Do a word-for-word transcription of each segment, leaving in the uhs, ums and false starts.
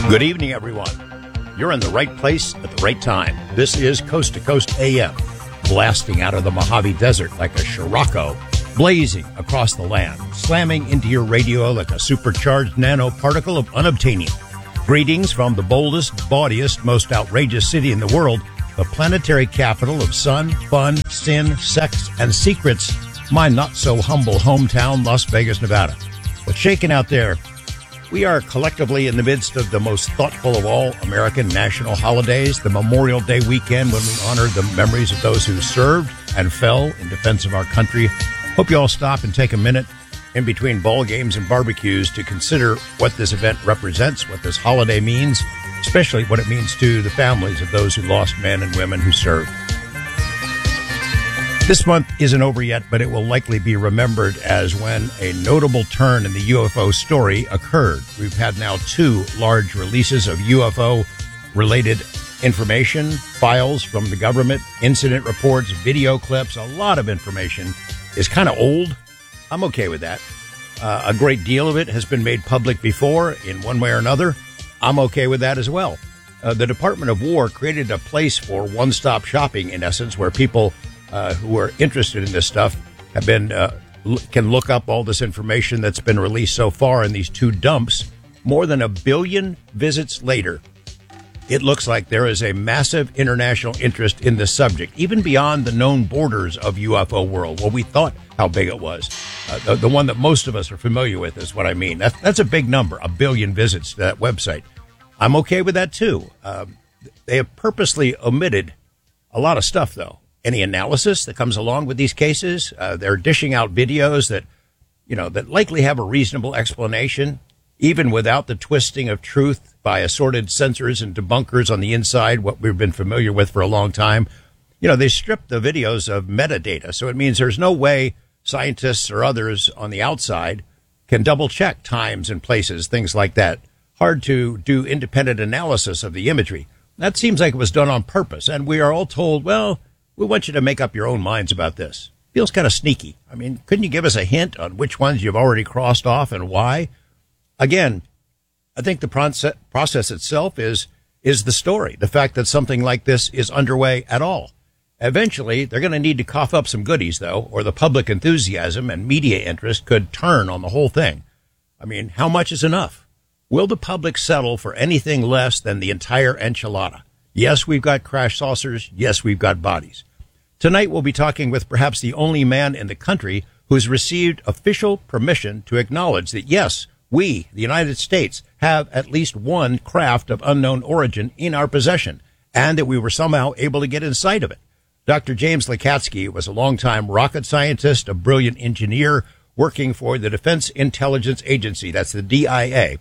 Good evening, everyone. You're in the right place at the right time. This is Coast to Coast A M, blasting out of the Mojave Desert like a Scirocco, blazing across the land, slamming into your radio like a supercharged nanoparticle of unobtainium. Greetings from the boldest, bawdiest, most outrageous city in the world, the planetary capital of sun, fun, sin, sex, and secrets, my not-so-humble hometown, Las Vegas, Nevada. What's shaking out there? We are collectively in the midst of the most thoughtful of all American national holidays, the Memorial Day weekend, when we honor the memories of those who served and fell in defense of our country. Hope you all stop and take a minute in between ball games and barbecues to consider what this event represents, what this holiday means, especially what it means to the families of those who lost men and women who served. This month isn't over yet, but it will likely be remembered as when a notable turn in the U F O story occurred. We've had now two large releases of U F O-related information, files from the government, incident reports, video clips. A lot of information is kind of old. I'm okay with that. Uh, a great deal of it has been made public before in one way or another. I'm okay with that as well. Uh, the Department of War created a place for one-stop shopping, in essence, where people Uh, who are interested in this stuff have been uh, l- can look up all this information that's been released so far in these two dumps. More than a billion visits later, it looks like there is a massive international interest in this subject, even beyond the known borders of U F O world. Well, we thought how big it was. Uh, the, the one that most of us are familiar with is what I mean. That's, that's a big number, a billion visits to that website. I'm okay with that, too. Um, they have purposely omitted a lot of stuff, though. Any analysis that comes along with these cases. Uh, they're dishing out videos that, you know, that likely have a reasonable explanation, even without the twisting of truth by assorted censors and debunkers on the inside, what we've been familiar with for a long time. You know, they stripped the videos of metadata, so it means there's no way scientists or others on the outside can double-check times and places, things like that. Hard to do independent analysis of the imagery. That seems like it was done on purpose, and we are all told, well, we want you to make up your own minds about this. Feels kind of sneaky. I mean, couldn't you give us a hint on which ones you've already crossed off and why? Again, I think the process, process itself is is the story, the fact that something like this is underway at all. Eventually, they're going to need to cough up some goodies, though, or the public enthusiasm and media interest could turn on the whole thing. I mean, how much is enough? Will the public settle for anything less than the entire enchilada? Yes, we've got crash saucers. Yes, we've got bodies. Tonight, we'll be talking with perhaps the only man in the country who's received official permission to acknowledge that, yes, we, the United States, have at least one craft of unknown origin in our possession, and that we were somehow able to get inside of it. Doctor James Lacatski was a longtime rocket scientist, a brilliant engineer working for the Defense Intelligence Agency, that's the D I A,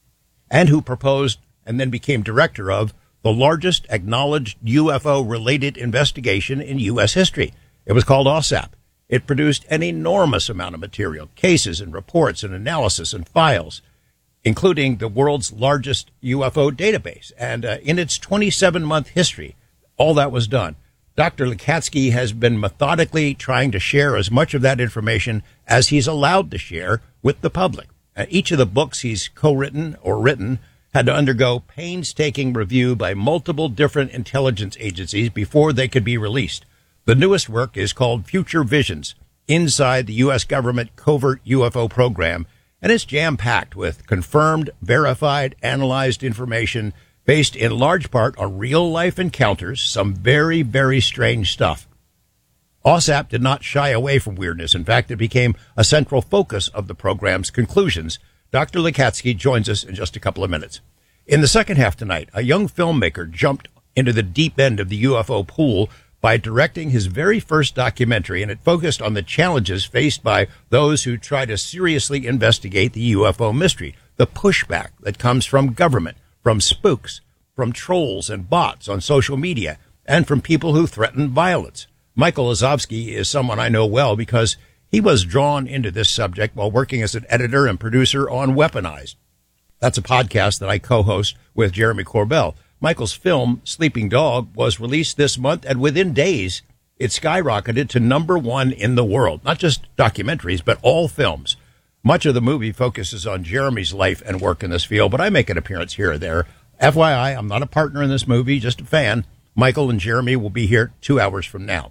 and who proposed and then became director of the largest acknowledged U F O-related investigation in U S history. It was called OSAP. It produced an enormous amount of material, cases and reports and analysis and files, including the world's largest U F O database. And uh, in its twenty-seven month history, all that was done. Doctor Lacatski has been methodically trying to share as much of that information as he's allowed to share with the public. Uh, each of the books he's co-written or written had to undergo painstaking review by multiple different intelligence agencies before they could be released. The newest work is called Future Visions, Inside the U S Government Covert U F O Program, and it's jam-packed with confirmed, verified, analyzed information based in large part on real-life encounters, some very, very strange stuff. OSAP did not shy away from weirdness. In fact, it became a central focus of the program's conclusions. Doctor Lacatski joins us in just a couple of minutes. In the second half tonight, a young filmmaker jumped into the deep end of the U F O pool by directing his very first documentary, and it focused on the challenges faced by those who try to seriously investigate the U F O mystery, the pushback that comes from government, from spooks, from trolls and bots on social media, and from people who threaten violence. Michael Azovsky is someone I know well because he was drawn into this subject while working as an editor and producer on Weaponized. That's a podcast that I co-host with Jeremy Corbell. Michael's film, Sleeping Dog, was released this month, and within days, it skyrocketed to number one in the world. Not just documentaries, but all films. Much of the movie focuses on Jeremy's life and work in this field, but I make an appearance here or there. F Y I, I'm not a partner in this movie, just a fan. Michael and Jeremy will be here two hours from now.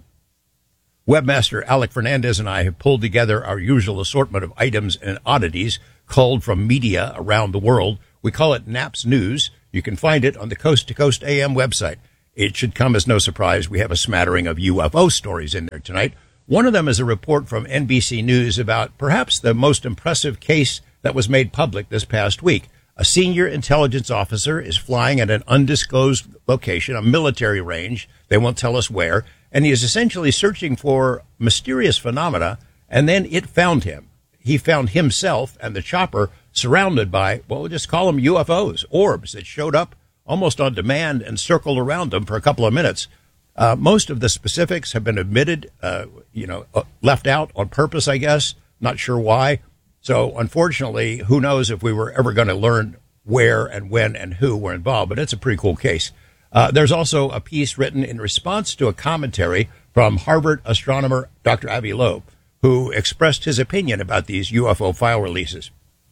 Webmaster Alec Fernandez and I have pulled together our usual assortment of items and oddities culled from media around the world. We call it Naps News. You can find it on the Coast to Coast A M website. It should come as no surprise. We have a smattering of U F O stories in there tonight. One of them is a report from N B C News about perhaps the most impressive case that was made public this past week. A senior intelligence officer is flying at an undisclosed location, a military range. They won't tell us where. And he is essentially searching for mysterious phenomena, and then it found him. He found himself and the chopper surrounded by, well, we'll just call them U F Os, orbs that showed up almost on demand and circled around them for a couple of minutes. Uh, most of the specifics have been omitted, uh, you know, uh, left out on purpose, I guess. Not sure why. So, unfortunately, who knows if we were ever going to learn where and when and who were involved. But it's a pretty cool case. Uh, there's also a piece written in response to a commentary from Harvard astronomer Doctor Avi Loeb, who expressed his opinion about these U F O file releases.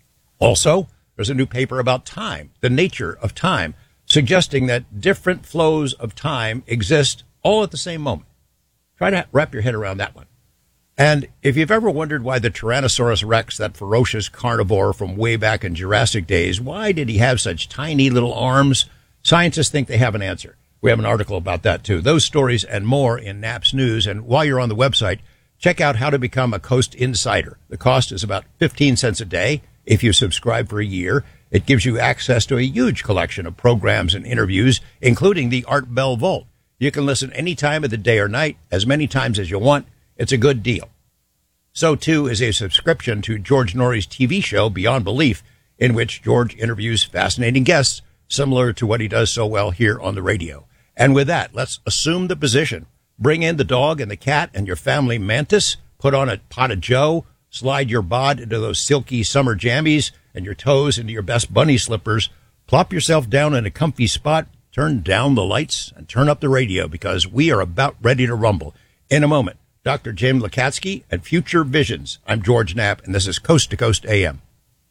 Also, there's a new paper about time, the nature of time, suggesting that different flows of time exist all at the same moment. Try to wrap your head around that one. And if you've ever wondered why the Tyrannosaurus Rex, that ferocious carnivore from way back in Jurassic days, why did he have such tiny little arms? Scientists think they have an answer. We have an article about that, too. Those stories and more in Naps News. And while you're on the website, check out how to become a Coast Insider. The cost is about fifteen cents a day if you subscribe for a year. It gives you access to a huge collection of programs and interviews, including the Art Bell Vault. You can listen any time of the day or night, as many times as you want. It's a good deal. So, too, is a subscription to George Norrie's T V show, Beyond Belief, in which George interviews fascinating guests, similar to what he does so well here on the radio. And with that, let's assume the position. Bring in the dog and the cat and your family mantis, put on a pot of joe, slide your bod into those silky summer jammies and your toes into your best bunny slippers, plop yourself down in a comfy spot, turn down the lights, and turn up the radio, because we are about ready to rumble. In a moment, Doctor Jim Lakatsky and Future Visions. I'm George Knapp, and this is Coast to Coast A M.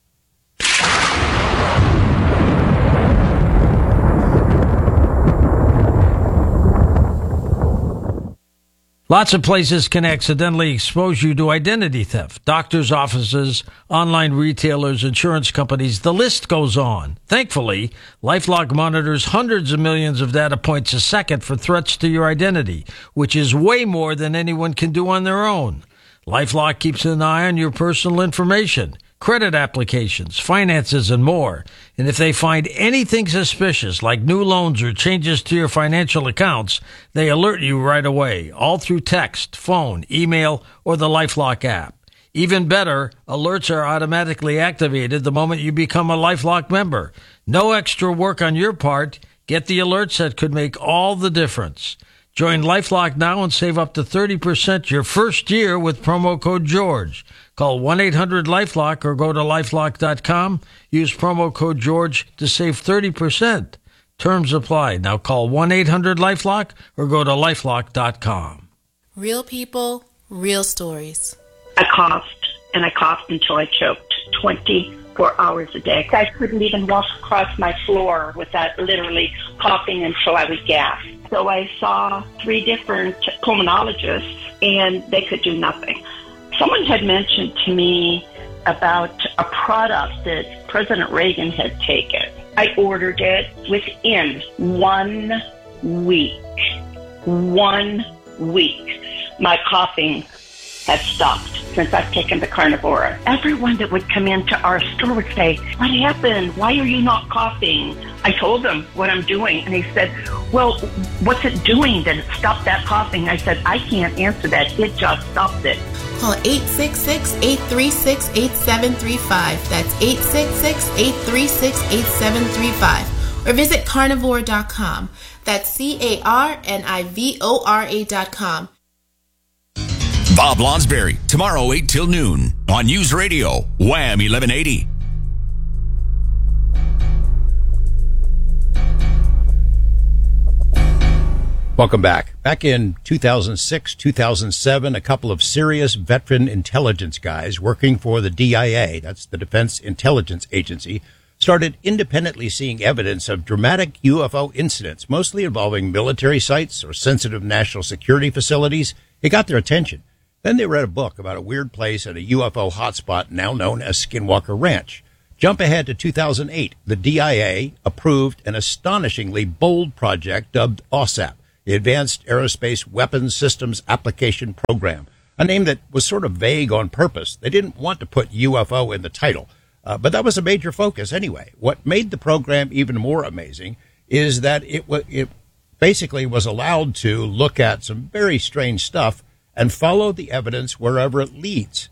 Lots of places can accidentally expose you to identity theft. Doctors' offices, online retailers, insurance companies, the list goes on. Thankfully, LifeLock monitors hundreds of millions of data points a second for threats to your identity, which is way more than anyone can do on their own. LifeLock keeps an eye on your personal information, credit applications, finances, and more. And if they find anything suspicious, like new loans or changes to your financial accounts, they alert you right away, all through text, phone, email, or the LifeLock app. Even better, alerts are automatically activated the moment you become a LifeLock member. No extra work on your part. Get the alerts that could make all the difference. Join LifeLock now and save up to thirty percent your first year with promo code GEORGE. Call one eight hundred LifeLock or go to lifelock dot com. Use promo code GEORGE to save thirty percent. Terms apply. Now call one eight hundred LifeLock or go to lifelock dot com. Real people, real stories. I coughed, and I coughed until I choked twenty-four hours a day. I couldn't even walk across my floor without literally coughing until I would gasp. So I saw three different pulmonologists, and they could do nothing. Someone had mentioned to me about a product that President Reagan had taken. I ordered it within one week. One week. My coughing had stopped since I've taken the Carnivora. Everyone that would come into our store would say, "What happened? Why are you not coughing?" I told them what I'm doing, and he said, "Well, what's it doing that it stopped that coughing?" I said, "I can't answer that. It just stopped it." Call eight six six, eight three six, eight seven three five. That's eight six six, eight three six, eight seven three five. Or visit carnivore dot com. That's C A R N I V O R A dot com. Bob Lonsberry, tomorrow eight till noon on News Radio, Wham eleven eighty. Welcome back. Back in two thousand six, two thousand seven, a couple of serious veteran intelligence guys working for the D I A, that's the Defense Intelligence Agency, started independently seeing evidence of dramatic U F O incidents, mostly involving military sites or sensitive national security facilities. It got their attention. Then they read a book about a weird place at a U F O hotspot now known as Skinwalker Ranch. Jump ahead to two thousand eight. The D I A approved an astonishingly bold project dubbed OSAP, the Advanced Aerospace Weapons Systems Application Program, a name that was sort of vague on purpose. They didn't want to put U F O in the title, uh, but that was a major focus anyway. What made the program even more amazing is that it, w- it basically was allowed to look at some very strange stuff and follow the evidence wherever it leads.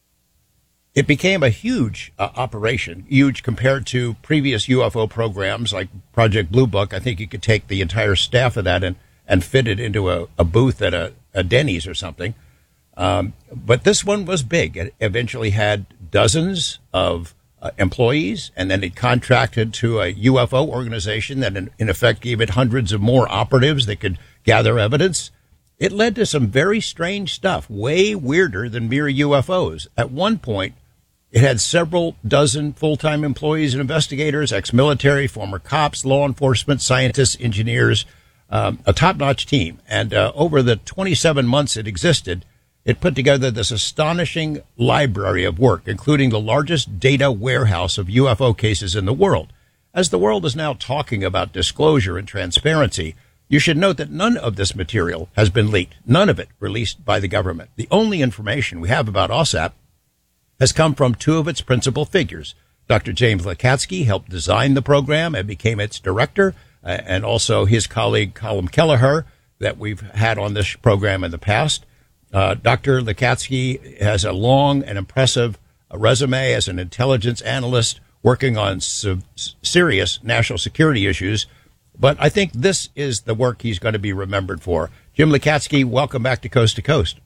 It became a huge uh, operation, huge compared to previous U F O programs like Project Blue Book. I think you could take the entire staff of that and and fit it into a, a booth at a, a Denny's or something. Um, but this one was big. It eventually had dozens of uh, employees, and then it contracted to a U F O organization that in, in effect gave it hundreds of more operatives that could gather evidence. It led to some very strange stuff, way weirder than mere U F Os. At one point, it had several dozen full-time employees and investigators, ex-military, former cops, law enforcement, scientists, engineers, Um, a top-notch team. And uh, over the twenty-seven months it existed, it put together this astonishing library of work, including the largest data warehouse of U F O cases in the world. As the world is now talking about disclosure and transparency, you should note that none of this material has been leaked, none of it released by the government. The only information we have about OSAP has come from two of its principal figures. Doctor James Lacatski helped design the program and became its director, Uh, and also his colleague, Colin Kelleher, that we've had on this program in the past. Uh, Doctor Lacatski has a long and impressive uh, resume as an intelligence analyst working on su- serious national security issues. But I think this is the work he's going to be remembered for. Jim Lacatski, welcome back to Coast to Coast.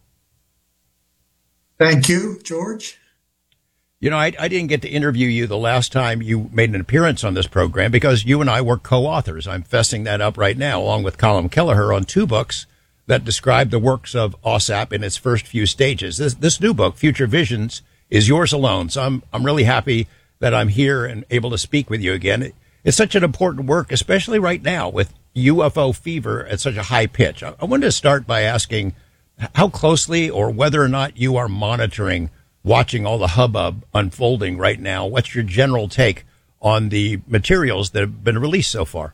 Thank you, George. You know, I, I didn't get to interview you the last time you made an appearance on this program because you and I were co-authors. I'm fessing that up right now, along with Colin Kelleher, on two books that describe the works of OSAP in its first few stages. This, this new book, Future Visions, is yours alone. So I'm, I'm really happy that I'm here and able to speak with you again. It, it's such an important work, especially right now with U F O fever at such a high pitch. I, I wanted to start by asking how closely or whether or not you are monitoring watching all the hubbub unfolding right now. What's your general take on the materials that have been released so far?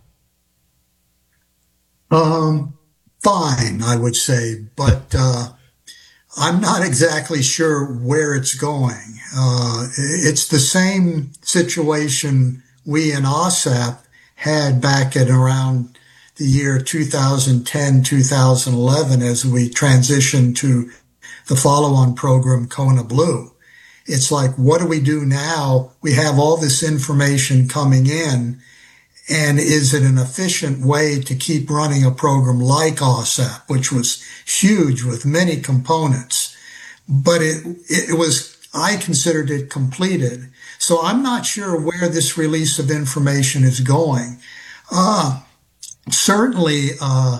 Um, fine, I would say, but uh, I'm not exactly sure where it's going. Uh, it's the same situation we in OSAP had back at around the year two thousand ten, two thousand eleven as we transitioned to the follow-on program, Kona Blue. It's like, what do we do now? We have all this information coming in, and is it an efficient way to keep running a program like OSAP, which was huge with many components, but it, it was, I considered it completed. So I'm not sure where this release of information is going. Uh, certainly, uh,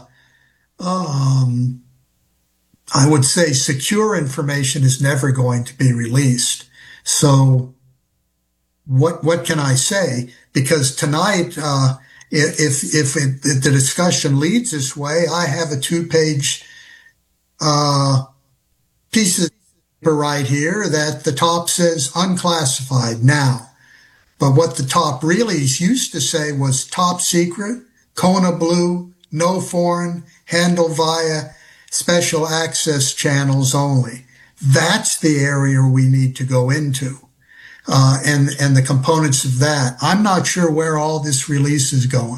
um, I would say secure information is never going to be released. So what, what can I say? Because tonight, uh, if, if, it, if the discussion leads this way, I have a two page, uh, piece of paper right here that the top says unclassified now. But what the top really used to say was top secret, Kona Blue, no foreign, handle via special access channels only. That's the area we need to go into, uh, and, and the components of that. I'm not sure where all this release is going.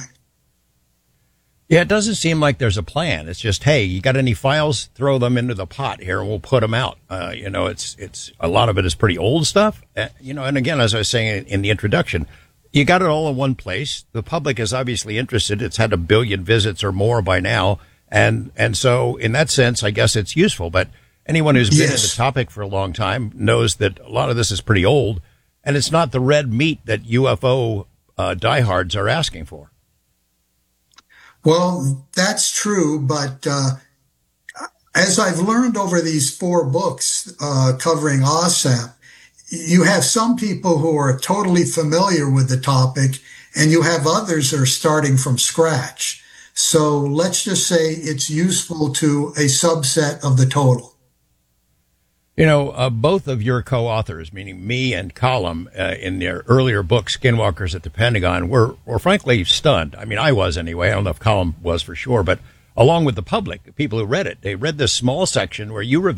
Yeah, it doesn't seem like there's a plan. It's just, hey, you got any files? Throw them into the pot here and we'll put them out. Uh, you know, it's, it's, a lot of it is pretty old stuff. Uh, you know, and again, as I was saying in, in the introduction, you got it all in one place. The public is obviously interested. It's had a billion visits or more by now. And, and so in that sense, I guess it's useful, but anyone who's been Yes. in the topic for a long time knows that a lot of this is pretty old, and it's not the red meat that U F O uh, diehards are asking for. Well, that's true, but uh, as I've learned over these four books uh, covering O S A P, you have some people who are totally familiar with the topic, and you have others that are starting from scratch. So let's just say it's useful to a subset of the total. You know, uh, both of your co-authors, meaning me and Colum, uh, in their earlier book, Skinwalkers at the Pentagon, were, were frankly stunned. I mean, I was anyway. I don't know if Colum was for sure, but along with the public, people who read it, they read this small section where you revealed